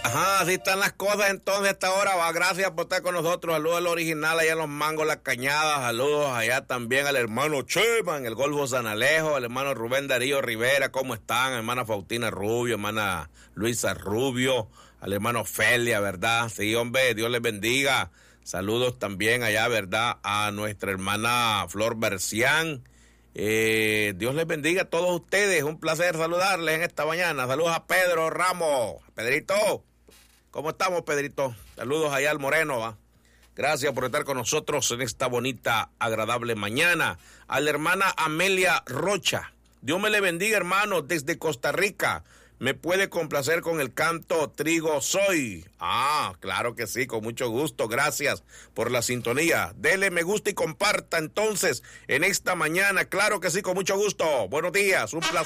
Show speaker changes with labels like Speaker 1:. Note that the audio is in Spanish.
Speaker 1: Ajá, así están las cosas entonces esta hora. Va, gracias por estar con nosotros. Saludos al original allá en Los Mangos, Las Cañadas. Saludos allá también al hermano Chema en el Golfo San Alejo, al hermano Rubén Darío Rivera. ¿Cómo están? Hermana Faustina Rubio, hermana Luisa Rubio, al hermano Felia, ¿verdad? Sí, hombre, Dios les bendiga. Saludos también allá, ¿verdad? A nuestra hermana Flor Bercián. Dios les bendiga a todos ustedes. Un placer saludarles en esta mañana. Saludos a Pedro Ramos. Pedrito, ¿cómo estamos, Pedrito? Saludos allá al Moreno, ¿va? Gracias por estar con nosotros en esta bonita, agradable mañana. A la hermana Amelia Rocha. Dios me le bendiga, hermano, desde Costa Rica. ¿Me puede complacer con el canto Trigo Soy? Ah, claro que sí, con mucho gusto. Gracias por la sintonía. Dele me gusta y comparta entonces en esta mañana. Claro que sí, con mucho gusto. Buenos días, un placer.